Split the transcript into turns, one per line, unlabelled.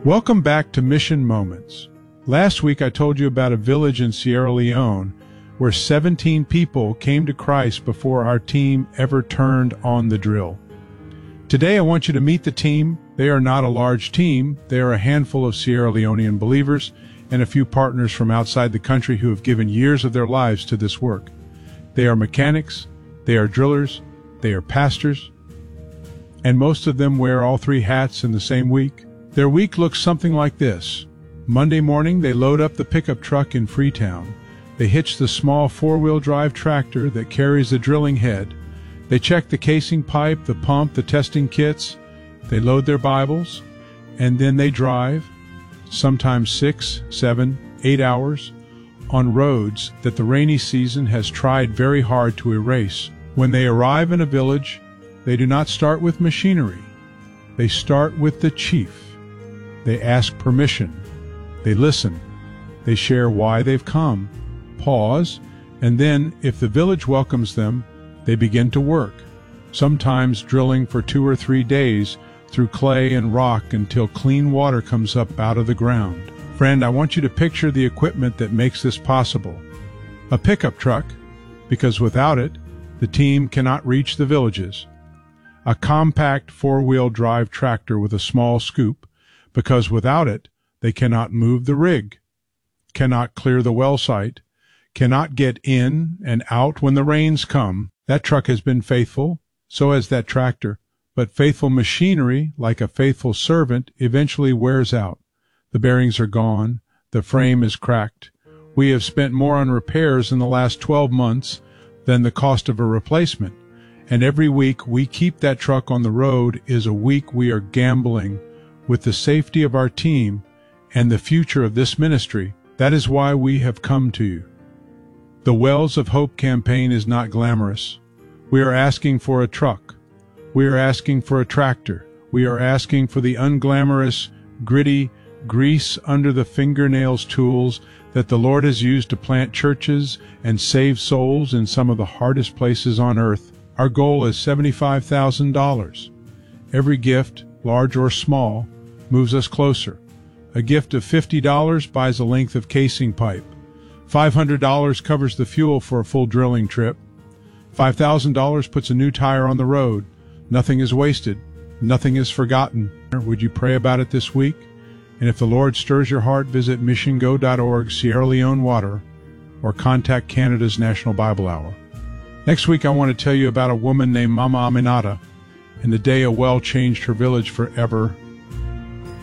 Welcome back to Mission Moments. Last week I told you about a village in Sierra Leone where 17 people came to Christ before our team ever turned on the drill. Today I want you to meet the team. They are not a large team. They are a handful of Sierra Leonean believers and a few partners from outside the country who have given years of their lives to this work. They are mechanics, they are drillers, they are pastors, and most of them wear all three hats in the same week. Their week looks something like this. Monday morning, they load up the pickup truck in Freetown. They hitch the small four-wheel drive tractor that carries the drilling head. They check the casing pipe, the pump, the testing kits. They load their Bibles, and then they drive, sometimes 6, 7, 8 hours, on roads that the rainy season has tried very hard to erase. When they arrive in a village, they do not start with machinery. They start with the chief. They ask permission. They listen. They share why they've come, pause, and then, if the village welcomes them, they begin to work, sometimes drilling for 2 or 3 days through clay and rock until clean water comes up out of the ground. Friend, I want you to picture the equipment that makes this possible. A pickup truck, because without it, the team cannot reach the villages. A compact four-wheel drive tractor with a small scoop, because without it, they cannot move the rig, cannot clear the well site, cannot get in and out when the rains come. That truck has been faithful, so has that tractor. But faithful machinery, like a faithful servant, eventually wears out. The bearings are gone. The frame is cracked. We have spent more on repairs in the last 12 months than the cost of a replacement. And every week we keep that truck on the road is a week we are gambling with the safety of our team and the future of this ministry. That is why we have come to you. The Wells of Hope campaign is not glamorous. We are asking for a truck. We are asking for a tractor. We are asking for the unglamorous, gritty, grease under the fingernails tools that the Lord has used to plant churches and save souls in some of the hardest places on earth. Our goal is $75,000. Every gift, large or small, moves us closer. A gift of $50 buys a length of casing pipe. $500 covers the fuel for a full drilling trip. $5,000 puts a new tire on the road. Nothing is wasted. Nothing is forgotten. Would you pray about it this week? And if the Lord stirs your heart, visit missiongo.org, Sierra Leone Water, or contact Canada's National Bible Hour. Next week, I want to tell you about a woman named Mama Aminata and the day a well changed her village forever